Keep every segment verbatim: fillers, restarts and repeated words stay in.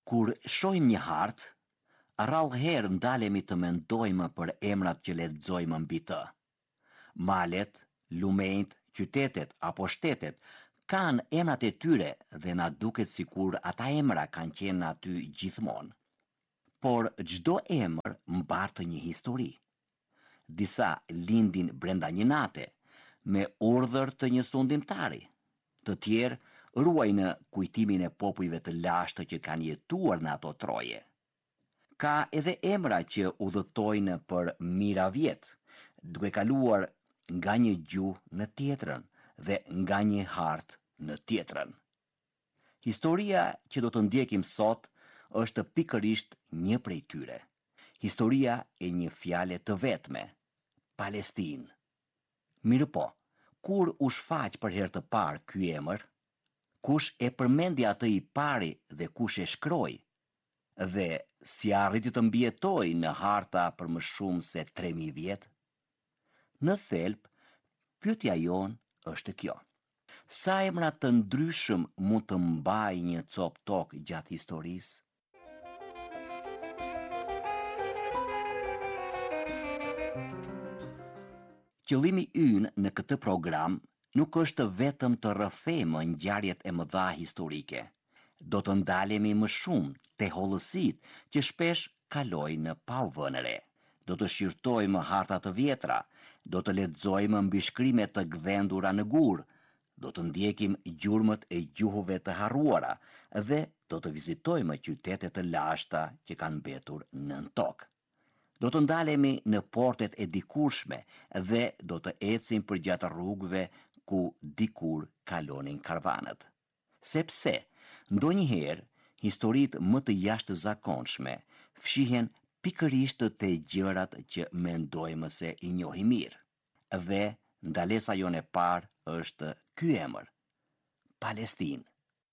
Kur shohim një hartë, rrallë herë ndalemi të mendojmë për emrat që lexojmë mbi të. Malet, lumenjt, qytetet apo shtetet kanë emrat e tyre dhe na duket sikur ata emra kanë qenë aty gjithmonë. Por çdo emër mbartë një histori. Disa lindin brenda një nate, me urdhër të një sundimtari. Të tjerë ruajnë kujtimin e popujve të lashtë që kanë jetuar në ato troje. Ka edhe emra që udhëtojnë për mijëra vjet, duke kaluar nga një gjuhë në tjetrën dhe nga një hartë në tjetrën. Historia që do të ndjekim sot është pikërisht një prej tyre. Historia e një fjale të vetme, Palestinë. Mirë po, kur u shfaq për herë të parë ky emër? Kush e përmendi atë i pari dhe kush e shkroi? Dhe si arriti të mbijetoj në harta për më shumë se tre mijë vjet? Në thelb, pyetja jon është kjo. Sa emra të ndryshëm mund të mbajë një cop tokë gjatë historisë? Qëllimi ynë në këtë program nuk është vetëm të rrëfejmë ngjarjet e mëdha historike. Do të ndalemi më shumë te hollësitë që shpesh kalojnë në pauvënëre. Do të shqyrtojmë harta të vjetra, do të lexojmë mbishkrime të gdhendura në gur, do të ndjekim gjurmët e gjuhëve të harruara dhe do të vizitojmë qytete të lashta që kanë mbetur nën tokë. Do të ndalemi në portet e dikurshme dhe do të ecim përgjatë rrugëve ku dikur kalonin karvanët. Sepse, ndonjëherë, historitë më të jashtëzakonshme fshihen pikërisht te gjërat që mendojmë se i njohim mirë. Dhe ndalesa jone e parë është ky emër, Palestinë.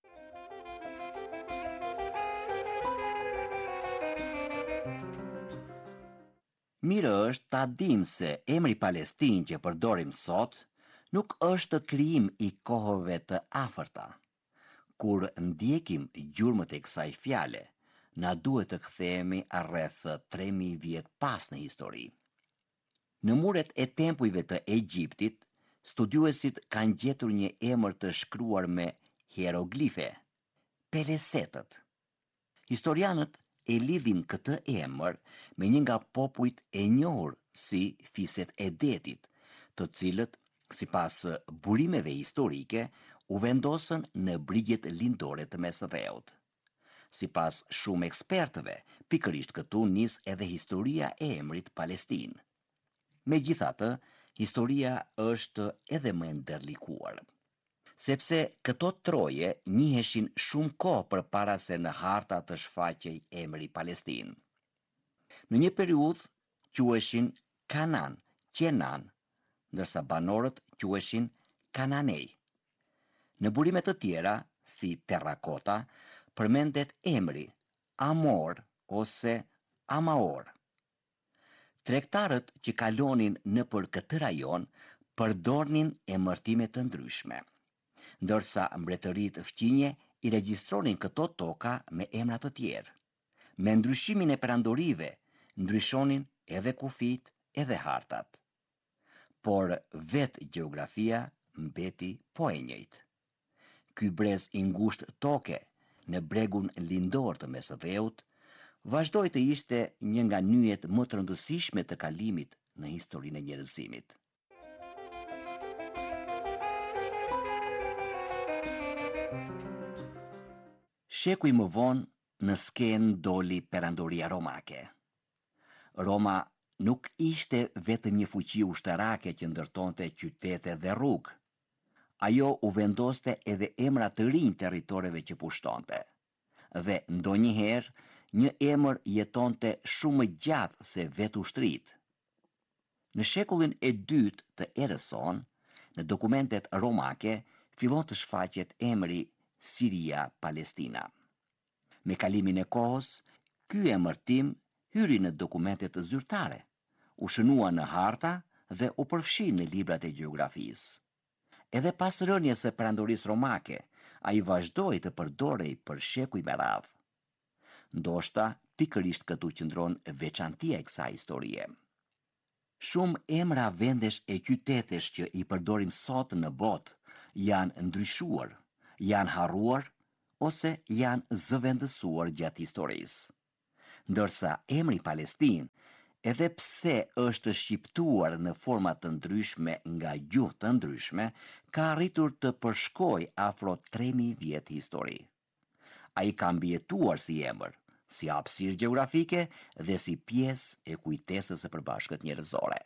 Mirë është ta dim se emri Palestinë që përdorim sot nuk është krijim i kohëve të afërta. Kur ndjekim gjurmët e kësaj fjale, na duhet të kthehemi rreth tre mijë vjet pas në histori. Në muret e tempujve të Egjiptit, studiuesit kanë gjetur një emër të shkruar me hieroglife, Pelesetët. Historianët e lidhin këtë emër me një nga popujt e njohur si fiset e detit, të cilët, sipas burimeve historike, u vendosën në brigjet lindore të Mesdheut. Sipas shumë ekspertëve, pikërisht këtu nis edhe historia e emrit Palestinë. Megjithatë, historia është edhe më e ndërlikuar. Sepse këto troje njiheshin shumë kohë përpara se në harta të shfaqej emri Palestinë. Në një periudhë quheshin Kanan, Qenan, ndërsa banorët quheshin Kananej. Në burime të tjera, si Terrakota, përmendet emri Amor ose Amaor. Tregtarët që kalonin nëpër këtë rajon përdornin emërtime të ndryshme, ndërsa mbretëritë fqinje i regjistronin këto toka me emra të tjerë. Me ndryshimin e perandorive, ndryshonin edhe kufit edhe hartat. Por vetë gjeografia mbeti po e njëjtë. Ky brez i ngushtë toke në bregun lindor të Mesdheut vazhdoi të ishte një nga nyjet më të rëndësishme të kalimit në historinë e njerëzimit. Shekuj më vonë, në skenë doli perandoria romake. Roma nuk ishte vetëm një fuqi ushtarake që ndërtonte qytete dhe rrugë. Ajo u vendoste edhe emra të rinj territoreve që pushtonte. Dhe ndonjëherë një emër jetonte shumë më gjatë se vetë ushtritë. Në shekullin e dytë të erës sonë, në dokumentet romake fillon të shfaqet emri Siria Palestina. Me kalimin e kohës, ky emërtim hyri në dokumentet zyrtare, u shënua në harta dhe u përfshi në librat e gjeografisë. Edhe pas rënies së perandorisë romake, ai vazhdoi të përdorej për shekuj me radhë. ndoshta pikërisht këtu qëndron veçantia e kësaj historie. Shumë emra vendesh e qytetesh që i përdorim sot në botë janë ndryshuar, janë harruar ose janë zëvendësuar gjatë historisë. Ndërsa emri Palestinë, edhe pse është shqiptuar në forma të ndryshme nga gjuhë të ndryshme, ka arritur të përshkojë afro tre mijë vjet histori. Ai ka mbijetuar si emër, si hapësirë gjeografike dhe si pjesë e kujtesës së përbashkët njerëzore.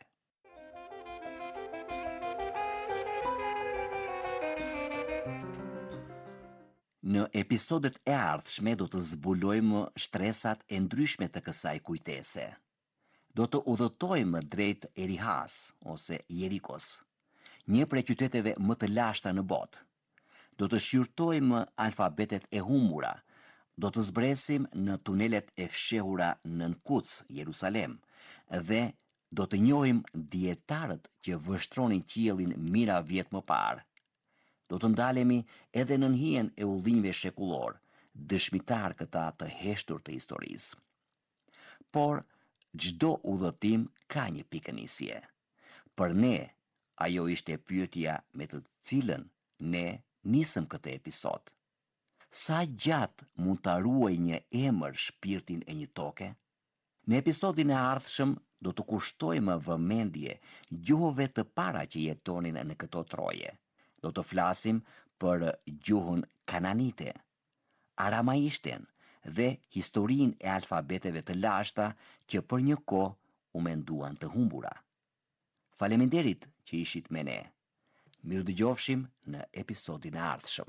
Në episodet e ardhshme do të zbulojmë shtresat e ndryshme të kësaj kujtese. Do të udhëtojmë drejt Erihas ose Jerikos, një prej qyteteve më të lashta në botë. Do të shqyrtojmë alfabetet e humbura, do të zbresim në tunelet e fshehura nën Kuc, Jerusalem, dhe do të njohim dietarët që vështronin qiellin mijëra vjet më parë. Do të ndalemi edhe në hijen e udhënjve shekullor, dëshmitar këta të heshtur të historisë. Por çdo udhëtim ka një pikë nisje. Për ne, ajo ishte pyetja me të cilën ne nisëm këtë episod. Sa gjatë mund ta ruajë një emër shpirtin e një toke? Në episodin e ardhshëm do të kushtojmë vëmendje gjuhëve të para që jetonin në këto troje. Do të flasim për gjuhën kananite, aramaishten dhe historinë e alfabeteve të lashta që për një kohë u menduan të humbura. Faleminderit që ishit me ne. Mirëdëgjofshim në episodin e ardhshëm.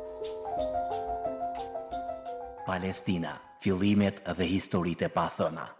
Palestina, fillimet dhe historitë e pathëna.